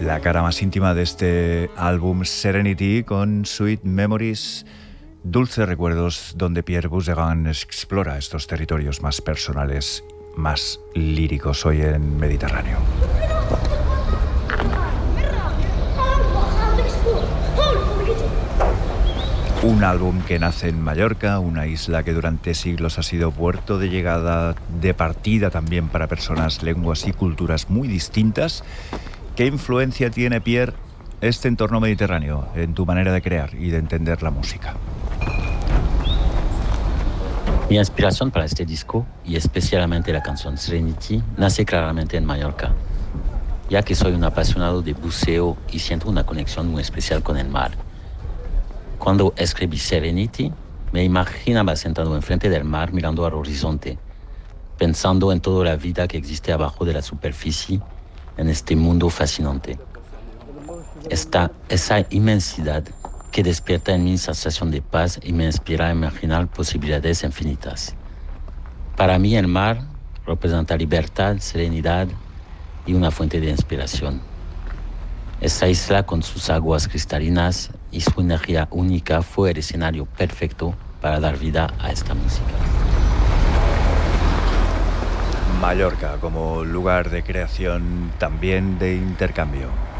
La cara más íntima de este álbum Serenity con Sweet Memories, dulces recuerdos, donde Pierre Bousserin explora estos territorios más personales, más líricos hoy en Mediterráneo. Un álbum que nace en Mallorca, una isla que durante siglos ha sido puerto de llegada, de partida también para personas, lenguas y culturas muy distintas. ¿Qué influencia tiene, Pierre, este entorno mediterráneo en tu manera de crear y de entender la música? Mi inspiración para este disco, y especialmente la canción Serenity, nace claramente en Mallorca, ya que soy un apasionado de buceo y siento una conexión muy especial con el mar. Cuando escribí Serenity, me imaginaba sentado enfrente del mar mirando al horizonte, pensando en toda la vida que existe abajo de la superficie en este mundo fascinante. Esa inmensidad que despierta en mí sensación de paz y me inspira a imaginar posibilidades infinitas. Para mí el mar representa libertad, serenidad y una fuente de inspiración. Esta isla con sus aguas cristalinas y su energía única fue el escenario perfecto para dar vida a esta música. Mallorca como lugar de creación, también de intercambio.